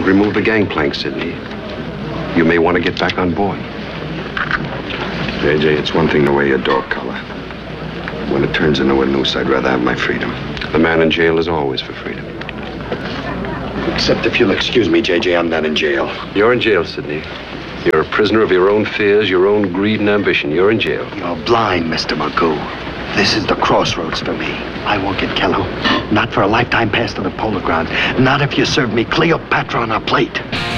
remove the gangplank, Sidney, you may want to get back on board. JJ, it's one thing to wear your dog collar. When it turns into a noose, I'd rather have my freedom. The man in jail is always for freedom. Except if you'll excuse me, JJ, I'm not in jail. You're in jail, Sidney. You're a prisoner of your own fears, your own greed and ambition. You're in jail. You're blind, Mr. Magoo. This is the crossroads for me. I won't get Kello. Not for a lifetime pass to the Polar Grounds. Not if you serve me Cleopatra on a plate.